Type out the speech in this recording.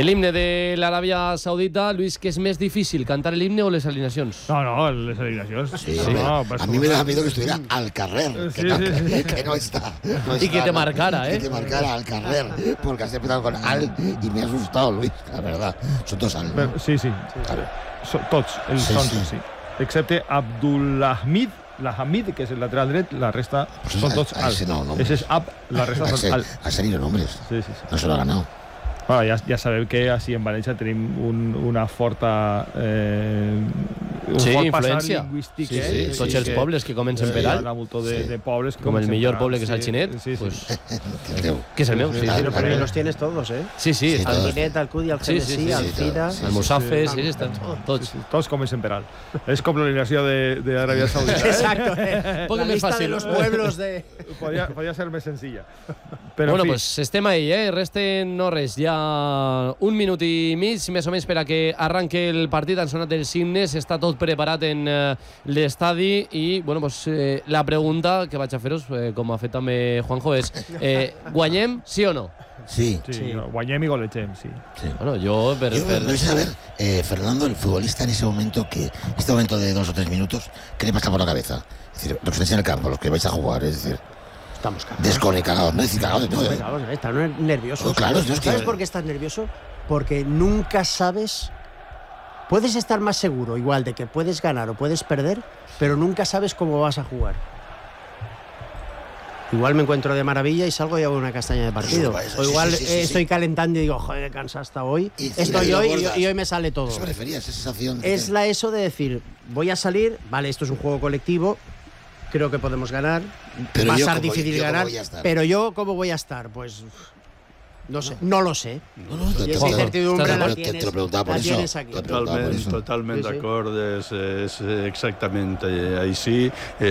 El himne de l'Aràbia Saudita, Luis, ¿qué es más difícil, cantar el himne o les alineacions? No, les alineacions. Sí, no, a mí me da miedo que estuviera al carrer, que no está. Y que te marcara, Que te marcara al carrer, porque has empezado con al y me ha asustado, Luis, la verdad. Son dos al, ¿no? Sí. Claro. Tots, els Sí, sons, sí. sí. Excepte Abdulhamid, que és el lateral dret, la resta Pues són tots al. ese no, Ese és Ab, la resta són al. Ha salido nombres. Sí. No se lo ha ganado. Bueno, ja sabeu que així en València tenim una forta influència. lingüístic. Sí. Tots els pobles que comencen per alt. Hi ha un munt de pobles Com el millor poble que és Alginet, pues, que és el meu. Sí. Pero ahí los tienes todos, ¿eh? Sí. Al Alginet, al Cudi, al Genesí, al Fira. Al Musafe, sí, estan tots. Tots comencen per alt. És com l'alineació d'Aràbia Saudita. Exacto. Poc La més lista fàcil. de los pueblos de... Podria ser més senzilla. Però, Bueno, en fi, pues estem ahí, resten no res, ja un minut i mig, més o menys, per a que arranque el partit. Han sonat els himnes, està tot preparat en l'estadi i, bueno, pues la pregunta que vaig a fer-vos, com ha fet també Juanjo, és guanyem, sí o no? Sí. guanyem i golegem, sí. Bueno, yo Me vais a ver, Fernando, el futbolista en ese momento de 2 o 3 minutos, ¿qué le pasa por la cabeza? Es decir, los que estáis en el campo, los que vais a jugar, es decir, Estamos cagados. desconectados, no decir cagados de todo. Están nerviosos. Oh, claro, es que... ¿Sabes por qué estás nervioso? Porque nunca sabes... Puedes estar más seguro, igual, de que puedes ganar o puedes perder, pero nunca sabes cómo vas a jugar. Igual me encuentro de maravilla y salgo y hago una castaña de partido. O igual estoy calentando y digo, joder, qué cansado hasta hoy. Estoy hoy y hoy me sale todo. Eso me refería, esa sensación. Es eso de decir, voy a salir, vale, esto es un juego colectivo, creo que podemos ganar, Pero va a yo ser cómo- difícil yo cómo ganar, voy a estar. pero yo, ¿cómo voy a estar? Pues no sé, no lo sé. No, Y esa incertidumbre la te tienes, lo preguntaba por la eso. tienes aquí. Te lo preguntaba por eso. Totalment Sí, sí. d'acord, és exactament així.